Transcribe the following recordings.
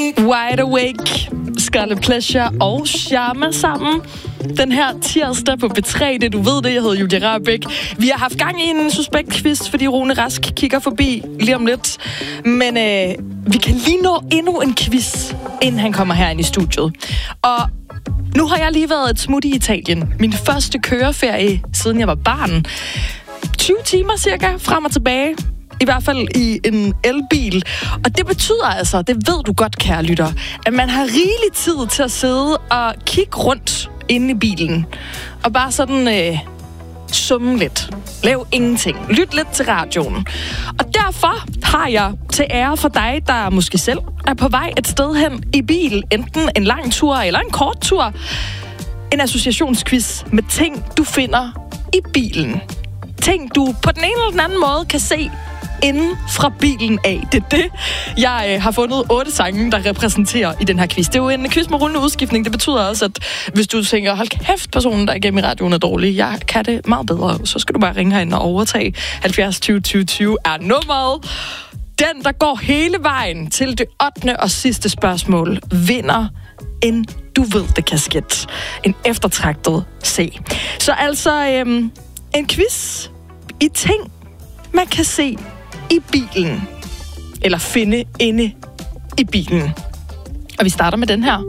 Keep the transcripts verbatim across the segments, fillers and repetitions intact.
Wide Awake, Scarlet Pleasure og Sharma sammen. Den her tirsdag på B tre, det du ved det, jeg hedder Julia Rahbek. Vi har haft gang i en suspekt-quiz, fordi Rune Rask kigger forbi lige om lidt. Men øh, vi kan lige nå endnu en quiz, inden han kommer herind i studiet. Og nu har jeg lige været et smut i Italien. Min første køreferie, siden jeg var barn. tyve timer cirka, frem og tilbage. I hvert fald i en elbil. Og det betyder altså, det ved du godt, kære lytter, at man har rigelig tid til at sidde og kigge rundt inde i bilen. Og bare sådan øh, summe lidt. Lav ingenting. Lyt lidt til radioen. Og derfor har jeg til ære for dig, der måske selv er på vej et sted hen i bil, enten en lang tur eller en kort tur, en associationsquiz med ting, du finder i bilen. Ting, du på den ene eller den anden måde kan se inden fra bilen af. Det er det, jeg øh, har fundet otte sange, der repræsenterer i den her quiz. Det er jo en quiz med rullende udskiftning. Det betyder også, at hvis du tænker, hold kæft, personen, der er igennem i radioen er dårlig, jeg kan det meget bedre, så skal du bare ringe herind og overtage. halvfjerds tyve tyve tyve er nummeret. Den, der går hele vejen til det ottende og sidste spørgsmål, vinder en du ved det kasket. En eftertragtet C. Så altså øhm, en quiz i ting, man kan se i bilen. Eller finde inde i bilen. Og vi starter med den her.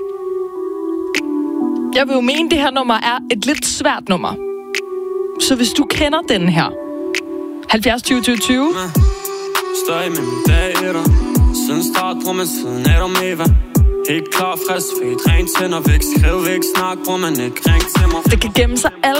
Jeg vil jo mene, det her nummer er et lidt svært nummer. Så hvis du kender den her. halvfjerds tyve tyve tyve. Støj med min dater. Siden start på man siden er der med. Helt klar, frisk, fedt, rent tænder væk. Skriv væk, snak, hvor man ikke ring til mig. Det kan gemme sig alle